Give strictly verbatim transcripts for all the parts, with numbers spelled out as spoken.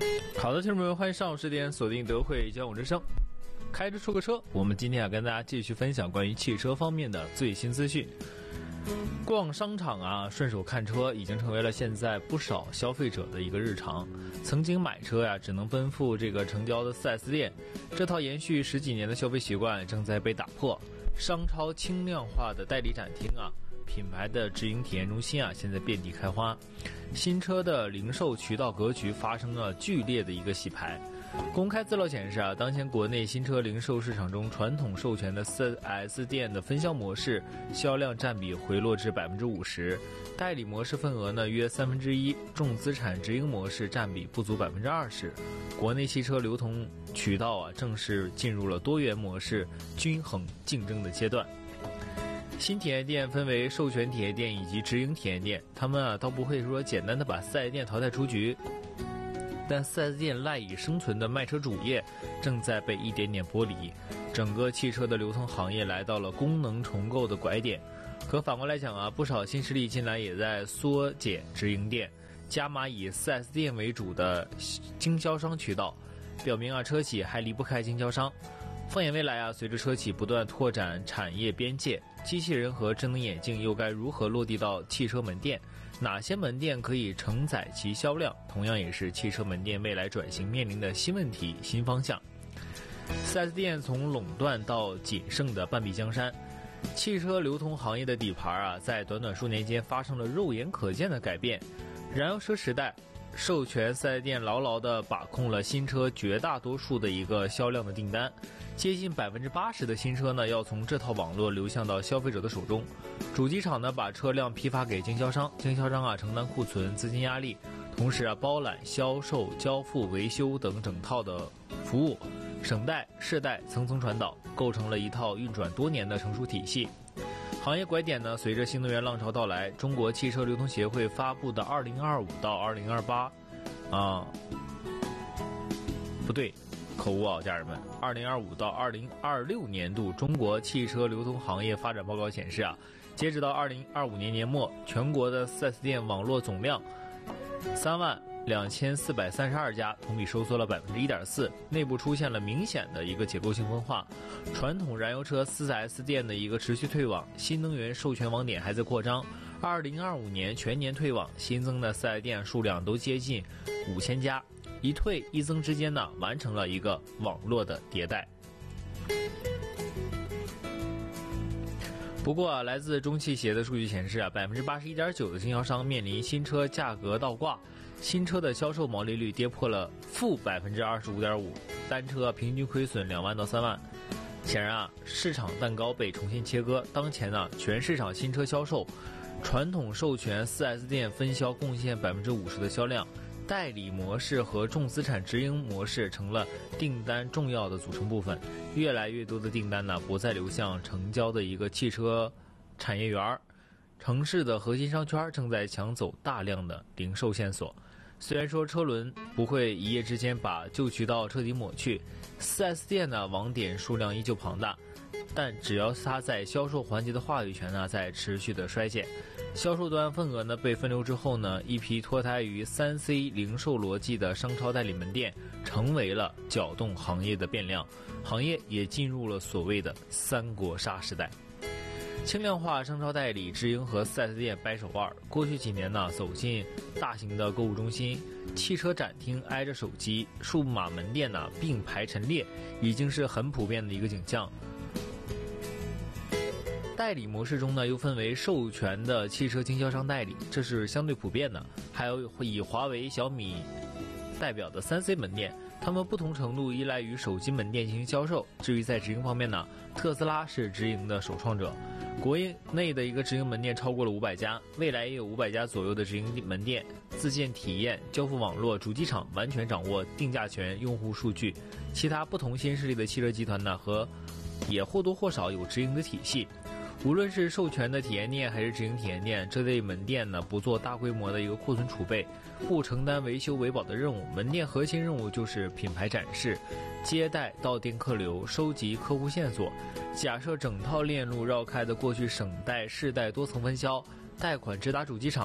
好的，听众朋友们，欢迎上午十点锁定德惠交通之声，开着出个车。我们今天要跟大家继续分享关于汽车方面的最新资讯。逛商场啊，顺手看车已经成为了现在不少消费者的一个日常。曾经买车呀、啊，只能奔赴这个城郊的 四 S 店，这套延续十几年的消费习惯正在被打破。商超轻量化的代理展厅啊，品牌的直营体验中心啊，现在遍地开花。新车的零售渠道格局发生了剧烈的一个洗牌。公开资料显示啊，当前国内新车零售市场中，传统授权的 四 S 店的分销模式销量占比回落至 百分之五十， 代理模式份额呢约三分之一，重资产直营模式占比不足 百分之二十。 国内汽车流通渠道啊，正式进入了多元模式均衡竞争的阶段。新体验店分为授权体验店以及直营体验店，他们啊倒不会说简单的把 四 S 店淘汰出局，但 四 S 店赖以生存的卖车主业正在被一点点剥离，整个汽车的流通行业来到了功能重构的拐点。可反过来讲啊，不少新势力近来也在缩减直营店，加码以 四 S 店为主的经销商渠道，表明啊车企还离不开经销商。放眼未来啊，随着车企不断拓展产业边界，机器人和智能眼镜又该如何落地到汽车门店？哪些门店可以承载其销量？同样也是汽车门店未来转型面临的新问题、新方向。四 S 店从垄断到仅剩的半壁江山，汽车流通行业的底盘啊，在短短数年间发生了肉眼可见的改变。燃油车时代，授权 四 S 店牢牢地把控了新车绝大多数的一个销量的订单，接近 百分之八十 的新车呢要从这套网络流向到消费者的手中。主机厂呢把车辆批发给经销商，经销商啊承担库存资金压力，同时啊包揽销售、交付、维修等整套的服务，省代世代层层传导，构成了一套运转多年的成熟体系。行业拐点呢，随着新能源浪潮到来，中国汽车流通协会发布的二零二五到二零二八啊，不对，口误啊，家人们，二零二五到二零二六年度中国汽车流通行业发展报告显示啊，截止到二零二五年年末，全国的 四 S 店网络总量三万两千四百三十二家，同比收缩了 百分之一点四， 内部出现了明显的一个结构性分化。传统燃油车 四 S 店的一个持续退网，新能源授权网点还在扩张。二零二五年全年退网新增的 四 S 店数量都接近五千家，一退一增之间呢，完成了一个网络的迭代。不过啊，来自中汽协的数据显示啊 ，百分之八十一点九 的经销商面临新车价格倒挂，新车的销售毛利率跌破了负 百分之二十五点五， 单车平均亏损两万到三万。显然啊，市场蛋糕被重新切割。当前呢，全市场新车销售，传统授权 四 S 店分销贡献 百分之五十 的销量，代理模式和重资产直营模式成了订单重要的组成部分。越来越多的订单呢，不再流向城郊的一个汽车产业园，城市的核心商圈正在抢走大量的零售线索。虽然说车轮不会一夜之间把旧渠道彻底抹去， 四 S 店呢网点数量依旧庞大，但只要它在销售环节的话语权呢在持续的衰减，销售端份额呢被分流之后呢，一批脱胎于 三 C 零售逻辑的商超代理门店成为了搅动行业的变量，行业也进入了所谓的三国杀时代。轻量化商超代理、直营和 四 S 店掰手腕。过去几年呢，走进大型的购物中心，汽车展厅挨着手机，数码门店呢并排陈列，已经是很普遍的一个景象。代理模式中呢，又分为授权的汽车经销商代理，这是相对普遍的，还有以华为、小米代表的 三 C 门店，他们不同程度依赖于手机门店进行销售。至于在直营方面呢，特斯拉是直营的首创者，国内的一个直营门店超过了五百家，未来也有五百家左右的直营门店。自建体验、交付网络、主机厂完全掌握定价权、用户数据。其他不同新势力的汽车集团呢，和也或多或少有直营的体系。无论是授权的体验店还是直营体验店，这类门店呢不做大规模的一个库存储备，不承担维修维保的任务。门店核心任务就是品牌展示、接待到店客流、收集客户线索。假设整套链路绕开的过去省代世代多层分销，贷款直达主机厂，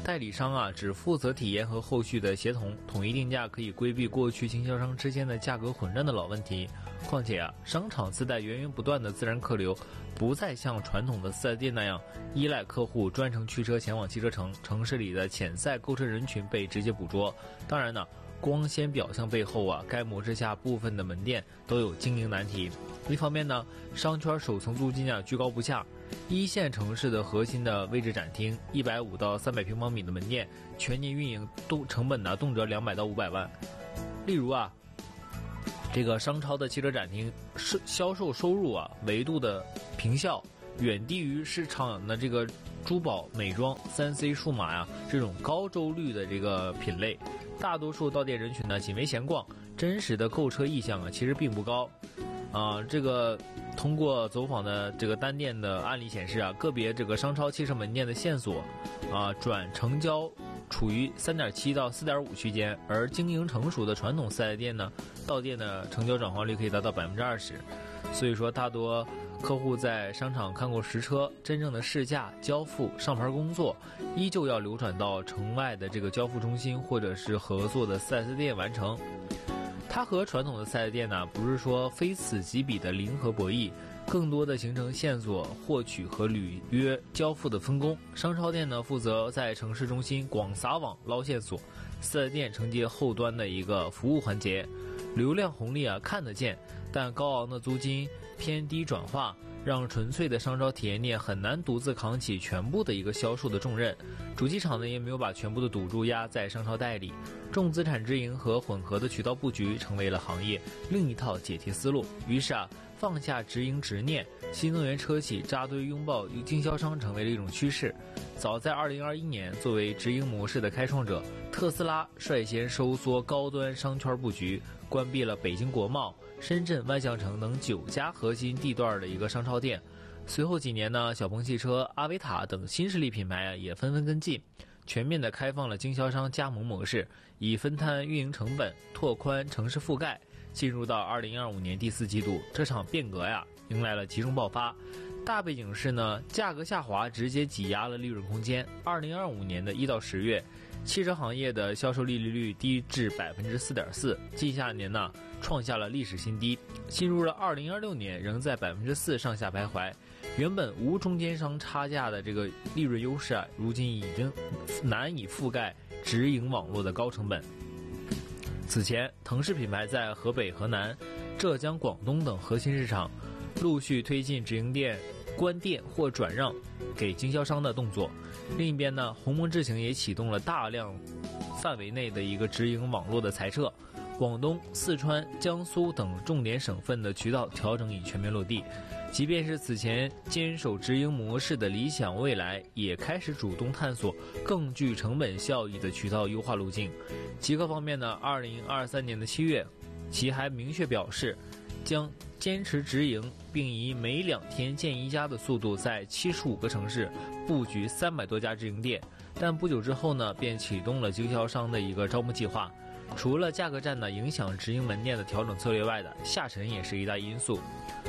代理商啊只负责体验和后续的协同，统一定价可以规避过去经销商之间的价格混战的老问题。况且啊，商场自带源源不断的自然客流，不再像传统的四 S 店那样依赖客户专程驱车前往汽车城，城市里的潜在购车人群被直接捕捉。当然呢，光鲜表象背后啊，该模式下部分的门店都有经营难题。一方面呢，商圈首层租金啊居高不下，一线城市的核心的位置展厅，一百五到三百平方米的门店，全年运营动成本呢动辄两百到五百万。例如啊，这个商超的汽车展厅是销售收入啊，维度的平效远低于市场的这个珠宝、美妆、三 C 数码呀这种高周率的这个品类。大多数到店人群呢仅为闲逛，真实的购车意向啊其实并不高。啊、呃，这个通过走访的这个单店的案例显示啊，个别这个商超汽车门店的线索啊、呃、转成交处于 三点七 到 四点五 区间，而经营成熟的传统四 S 店呢，到店的成交转化率可以达到 百分之二十。 所以说大多客户在商场看过实车，真正的试驾、交付、上牌工作依旧要流转到城外的这个交付中心或者是合作的 四 S 店完成。它和传统的四 S 店呢，不是说非此即彼的零和博弈，更多的形成线索获取和履约交付的分工。商超店呢负责在城市中心广撒网捞线索，四 S 店承接后端的一个服务环节。流量红利啊看得见，但高昂的租金、偏低转化，让纯粹的商超体验店很难独自扛起全部的一个销售的重任。主机厂呢也没有把全部的赌注压在商超代理，重资产直营和混合的渠道布局成为了行业另一套解题思路。于是啊，放下直营执念，新能源车企扎堆拥抱经销商成为了一种趋势。早在二零二一年，作为直营模式的开创者，特斯拉率先收缩高端商圈布局，关闭了北京国贸、深圳万象城等九家核心地段的一个商超店。随后几年呢，小鹏汽车、阿维塔等新势力品牌啊也纷纷跟进，全面的开放了经销商加盟模式，以分摊运营成本，拓宽城市覆盖。进入到二零二五年第四季度，这场变革呀迎来了集中爆发。大背景是呢，价格下滑直接挤压了利润空间。二零二五年的一到十月，汽车行业的销售利率率低至 百分之四点四， 近下年呢创下了历史新低。进入了二零二六年，仍在 百分之四 上下徘徊。原本无中间商差价的这个利润优势啊，如今已经难以覆盖直营网络的高成本。此前，腾势品牌在河北、河南、浙江、广东等核心市场陆续推进直营店关店或转让给经销商的动作。另一边呢，鸿蒙智行也启动了大量范围内的一个直营网络的裁撤，广东、四川、江苏等重点省份的渠道调整已全面落地。即便是此前坚守直营模式的理想未来，也开始主动探索更具成本效益的渠道优化路径。极客方面呢，二零二三年的七月，其还明确表示，将坚持直营，并以每两天建一家的速度，在七十五个城市布局三百多家直营店。但不久之后呢，便启动了经销商的一个招募计划。除了价格战呢影响直营门店的调整策略外的，下沉也是一大因素。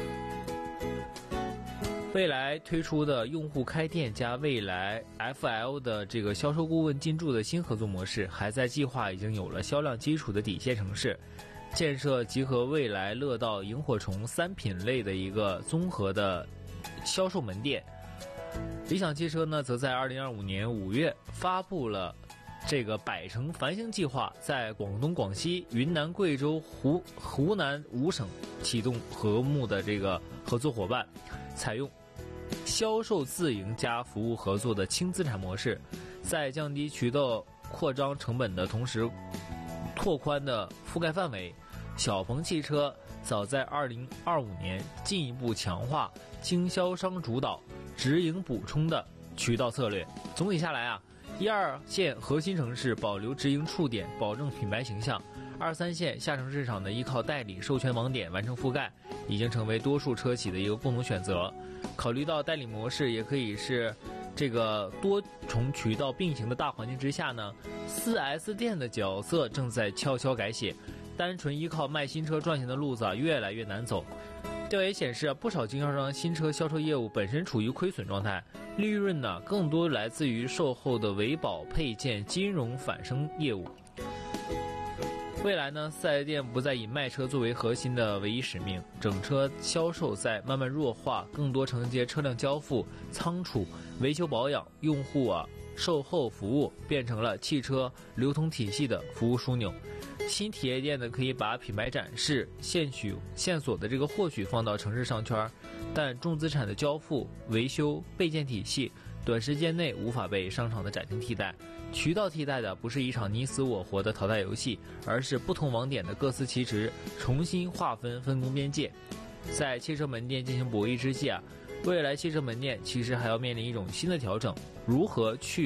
未来推出的用户开店加未来 F L 的这个销售顾问进驻的新合作模式，还在计划已经有了销量基础的底线城市，建设集合未来、乐道、萤火虫三品类的一个综合的销售门店。理想汽车呢，则在二零二五年五月发布了这个百城繁星计划，在广东、广西、云南、贵州、湖湖南五省启动和睦的这个合作伙伴，采用销售自营加服务合作的轻资产模式，在降低渠道扩张成本的同时，拓宽的覆盖范围。小鹏汽车早在二零二五年进一步强化经销商主导、直营补充的渠道策略。总体下来啊，一二线核心城市保留直营触点，保证品牌形象；二三线下沉市场的依靠代理授权网点完成覆盖，已经成为多数车企的一个共同选择。考虑到代理模式也可以是这个多重渠道并行的大环境之下呢， 四 S 店的角色正在悄悄改写，单纯依靠卖新车赚钱的路子啊越来越难走。 调研显示，不少经销商新车销售业务本身处于亏损状态，利润呢更多来自于售后的维保、配件、金融返生业务。未来呢，四 S 店不再以卖车作为核心的唯一使命，整车销售在慢慢弱化，更多承接车辆交付、仓储、维修保养、用户啊售后服务，变成了汽车流通体系的服务枢纽。新体验店呢，可以把品牌展示、线取线索的这个获取放到城市商圈，但重资产的交付、维修、备件体系，短时间内无法被商场的展厅替代。渠道替代的不是一场你死我活的淘汰游戏，而是不同网点的各司其职，重新划分分工边界。在汽车门店进行博弈之际啊，未来汽车门店其实还要面临一种新的调整，如何去